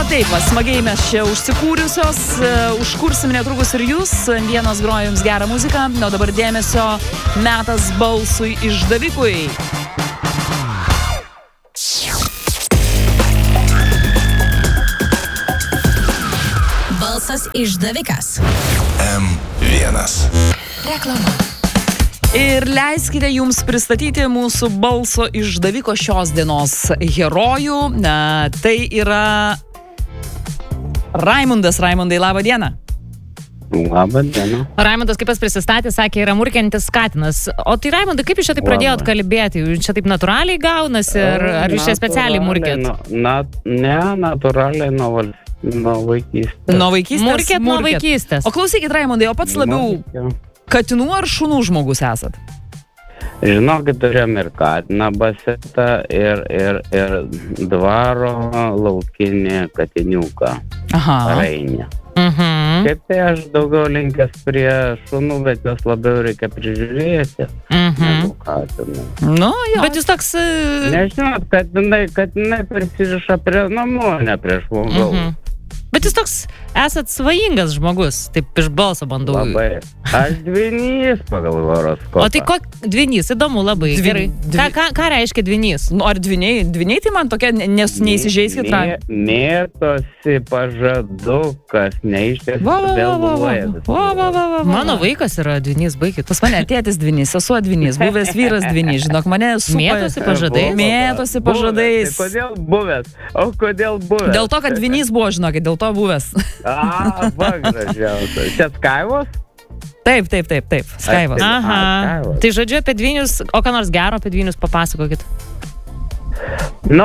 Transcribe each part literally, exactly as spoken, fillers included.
taip, va, smagiai mes čia užsikūrusios, uh, užkursim netrukus ir jūs. Vienas groja jums gerą muziką, o dabar dėmesio metas balsui išdavikui. Balsas išdavikas. M vienas. Reklama. Ir leiskite jums pristatyti mūsų balso išdaviko šios dienos herojų. Na, tai yra Raimundas. Raimundai, labą dieną. Labą dieną. Raimundas, kaip jis prisistatė, sakė, yra murkiantis katinas. O tai, Raimundai, kaip jūs čia taip pradėjot kalbėti? Jūs čia taip natūraliai gaunasi, ar, ar jūs čia specialiai murkėt? Na, na, ne, natūraliai nuo valstybės. Nuo vaikystės. Nuo vaikystės. Murkėt nuo vaikystės. O klausykit, Raimundai, o pats labiau katinų ar šunų žmogus esat? Žinokit, turėjom ir katiną basetą, ir, ir, ir dvaro laukinį katiniuką. Aha. Rainį. Mhm. Kaip tai aš daugiau linkęs prie šunų, bet jos labiau reikia prižiūrėti. Mhm. Negu katinų. Nu, jo. Bet jūs toks... Uh... Nežinot, katinai, katinai prisiriša prie namų, ne prie žmogaus. Mhm. Bet jūs toks esat svajingas žmogus, taip iš balso bandau. Labai. Aš dvinys pagal horoskopą. O tai kok dvinys, įdomu labai. Dvi- Gerai. dvi- Ką, ką, ką reiškia dvinys? Nu, ar dviniai? Dviniai tai man tokia, nes neįsižeiskit, Raimundai. Mėtosi pažadukas, neištės. Va, va, va, va, va. Va, va, va, va. Mano vaikas yra dvinys, baikit. Pas mane tėtis dvinys, sesuo dvinys, buvęs vyras dvinys, žinok, mane supa... Mėtosi pažadais? Mėtosi pažadais. Tai kodėl buvęs? O kodėl buvęs? Dėl to, kad dvinys buvo, žinokit, dėl to buvęs. A, va, gražiausia. Čia Skaivos? Taip, taip, taip, taip, Skaivos. A, Aha. Skaivos. Tai žodžiu apie dvinius, o ką nors gero apie dvinius papasakokit. Nu,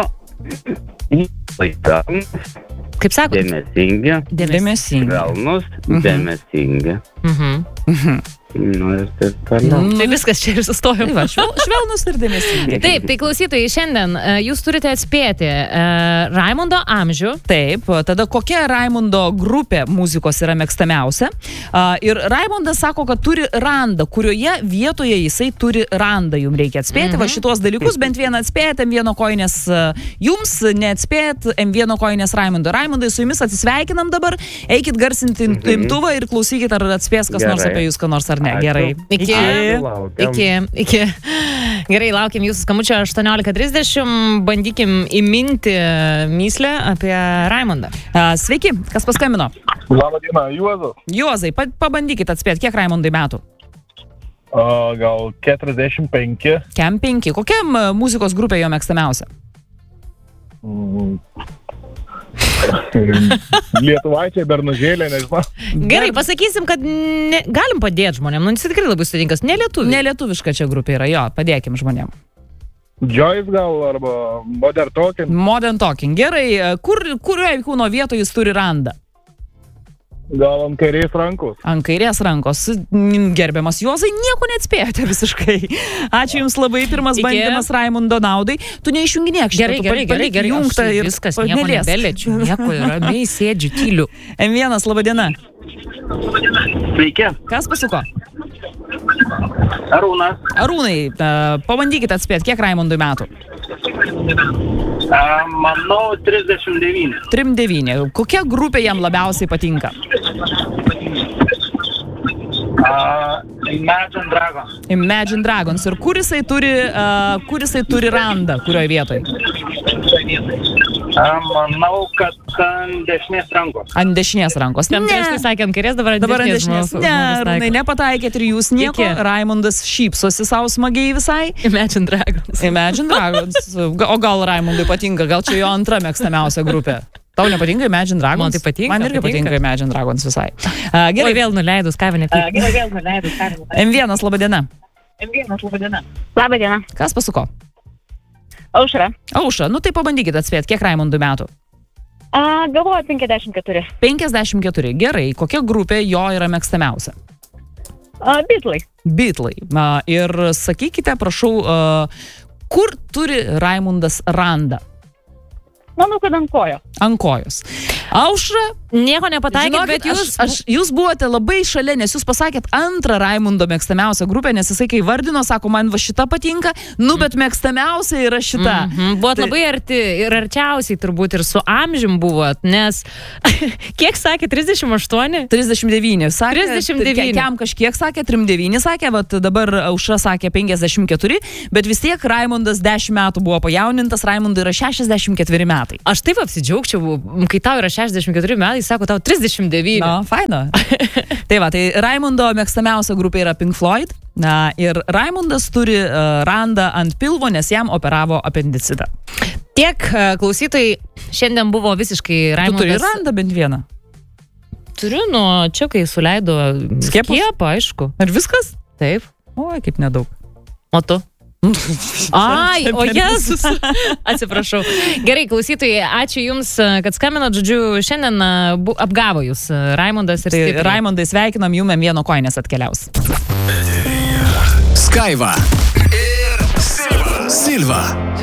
laikam, Kaip sakot? dėmesingi, Dėmesingi. švelnus, Mhm. dėmesingi. Mhm. Nu, ir taip toliau. Tai viskas čia ir sustojom. Tai va, švel, švelnus ir dėmesingi. Taip, tai klausytojai, šiandien e, jūs turite atspėti e, Raimundo amžių. Taip, tada kokia Raimundo grupė muzikos yra mėgstamiausia. A, ir Raimundas sako, kad turi randą, kurioje vietoje jisai turi randą. Jums reikia atspėti, Mhm. va šitos dalykus, bent vieną atspėti, M vieno koinės a, jums, neatspėti M vieno koinės Raimundo. Raimundai, su jumis atsisveikinam dabar, eikit garsinti Mhm. imtuvą ir klausykit, ar atspės kas Gerai. nors apie jūs, ką nors ar ne. Ačiū. Gerai. Iki. Ačiū, laukiam. Iki, iki. Gerai, laukiam jūsų skamučio aštuoniolika trisdešimt. Bandykim įminti myslę apie Raimundą. A, sveiki, kas paskambino? Labą dieną, Juozas. Juozai, pa, pabandykit atspėti, kiek Raimundai metų? A, gal keturiasdešimt penki. Kem penki. Kokia m, muzikos grupė jo mėgstamiausia? Mm. Lietuvaičiai, bernužėlė, nežinau. Gerai, pasakysim, kad ne, galim padėti žmonėm. Nu, jis tikrai labai sudėtingas. Ne lietuvių. Nelietuviška čia grupė yra, jo, padėkim žmonėm. Joyce gal, arba Modern Talking. Modern Talking. Gerai, kur, kurioje kūno vietoje jis turi randą? Gal ant kairės rankos. Ant kairės rankos. Gerbiamas Juozai, nieko neatspėjote visiškai. Ačiū Jums labai, pirmas Iki. bandymas Raimundo naudai. Tu neišjunginėk šitą. Gerai, tu gerai, palik- gerai, palik gerai. įjungtą Aš ir viskas, nieko neliesk. nebeliečiu. Nieko, ramiai sėdžiu, tyliu. M vienas, laba diena. Sveiki, Kas pasuko? Arūnas. Arūnai, uh, pabandykite atspėti, kiek Raimundui metų? A, manau, trisdešimt devyni. trim devyni. Kokia grupė jam labiausiai patinka? A, Imagine Dragons. Imagine Dragons. Ir kur jisai turi, uh, kur jisai turi randą, kurioje vietoje? A, manau, kad ant dešinės rankos. Ant dešinės rankos. Ten prieš tai sakė ant kairės, dabar ant Dabar ant dešinės. dešinės. Ne, Arūnai, nepataikėt ir jūs nieko. Iki. Raimundas šypsosi savo smagiai visai. Imagine Dragons. Imagine Dragons. O gal Raimundui patinka? Gal čia jo antra mėgstamiausia grupė? Tau nepatinka Imagine Dragons? Man tai patinka, Man irgi patinka. patinka Imagine Dragons visai. Uh, Gerai, gerai, vėl nuleidus kavinę. Gerai, vėl nuleidus. M vienas, laba diena. M vienas, laba diena. Labą dieną. Kas pasuko? Aušra. Aušra, nu tai pabandykite atspėti, kiek Raimundui metų? A, galvoju penkiasdešimt keturi. penkiasdešimt keturi. Gerai, kokia grupė jo yra mėgstamiausia? A, Beatlai. Beatlai. Uh, ir sakykite, prašau, uh, kur turi Raimundas randą? Manau, kad ant kojo. Ant kojos. Aušra, Nieko nepataikėt, žinokit, bet jūs... Aš, aš, jūs buvote labai šalia, nes jūs pasakėt antrą Raimundo mėgstamiausią grupę, nes jisai kai vardino, sako, man va šita patinka, nu bet mėgstamiausia yra šita. Mhm. Buvot Tai- labai arti ir arčiausiai turbūt ir su amžium buvot, nes kiek sakė, trisdešimt aštuoni? trisdešimt devyni sakė. trisdešimt devyni. Kiam kažkiek sakė, trisdešimt devyni sakė, vat dabar Aušra sakė penkiasdešimt keturi, bet vis tiek Raimundas dešimt metų buvo pajaunintas, Raimundui yra šešiasdešimt keturi metai. Aš taip apsidžiaugčiau, kai tau yra šešiasdešimt keturi metai, sako tau trisdešimt devyni. Na, faina. Tai va, tai Raimundo mėgstamiausia grupė yra Pink Floyd. Na, ir Raimundas turi uh, randą ant pilvo, nes jam operavo apendicitą. Tiek uh, klausytojai šiandien buvo visiškai Tu Raimundas. turi randą bent vieną. Turiu nuo čia, kai suleido Skiepus? skiepą, aišku. Ir viskas? Taip. Oi, kaip nedaug. O tu? Ai, o Jėzus. Atsiprašau. Gerai, klausytojai, ačiū Jums, kad skambinat. Žodžiu, šiandien bu, apgavo Jūs Raimundas ir Tai stipriai. Raimundai sveikinam, jum M vieno koinės atkeliaus. Skaiva ir Silva. Silva.